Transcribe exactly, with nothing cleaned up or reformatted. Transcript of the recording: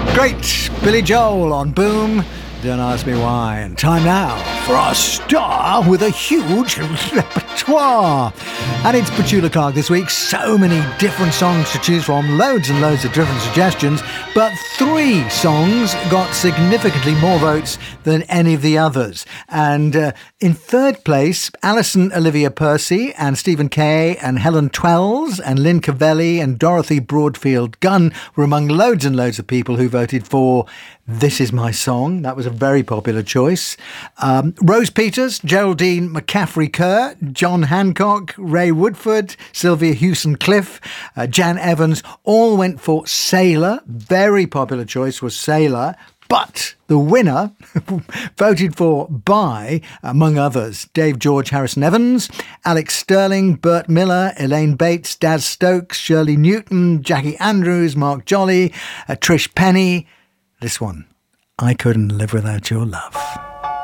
Great Billy Joel on Boom. Don't ask me why. And time now for our star with a huge repertoire. And it's Petula Clark this week. So many different songs to choose from. Loads and loads of different suggestions. But three songs got significantly more votes than any of the others. And uh, in third place, Alison Olivia Percy and Stephen Kay and Helen Twells and Lynn Cavelli and Dorothy Broadfield Gunn were among loads and loads of people who voted for This Is My Song. That was a very popular choice. Um, Rose Peters, Geraldine McCaffrey-Kerr, John Hancock, Ray Woodford, Sylvia Hewson-Cliff, uh, Jan Evans, all went for Sailor. Very popular choice was Sailor. But the winner, voted for by, among others, Dave George Harrison Evans, Alex Sterling, Bert Miller, Elaine Bates, Daz Stokes, Shirley Newton, Jackie Andrews, Mark Jolly, uh, Trish Penny. This one, I Couldn't Live Without Your Love.